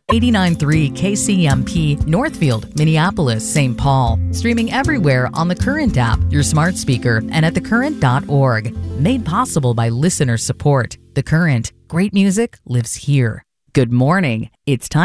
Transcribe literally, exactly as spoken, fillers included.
eighty-nine point three K C M P, Northfield, Minneapolis, Saint Paul. Streaming everywhere on the Current app, your smart speaker, and at the current dot org. Made possible by listener support. The Current. Great music lives here. Good morning. It's time.